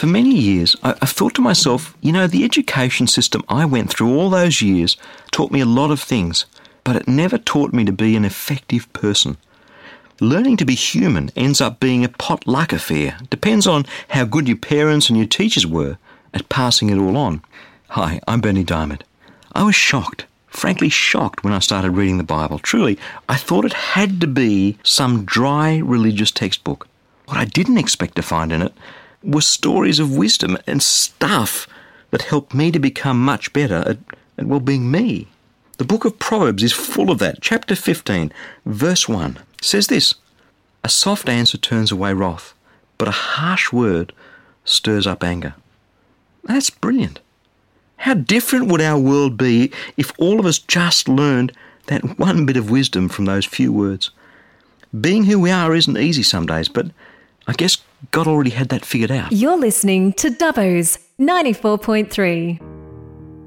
For many years, I've thought to myself, the education system I went through all those years taught me a lot of things, but it never taught me to be an effective person. Learning to be human ends up being a potluck affair. Depends on how good your parents and your teachers were at passing it all on. Hi, I'm Berni Dymet. I was shocked, frankly shocked, when I started reading the Bible. Truly, I thought it had to be some dry religious textbook. What I didn't expect to find in it were stories of wisdom and stuff that helped me to become much better at being me. The book of Proverbs is full of that. Chapter 15, verse 1 says this: "A soft answer turns away wrath, but a harsh word stirs up anger." That's brilliant. How different would our world be if all of us just learned that one bit of wisdom from those few words? Being who we are isn't easy some days, but I guess God already had that figured out. You're listening to Dubbo's 94.3.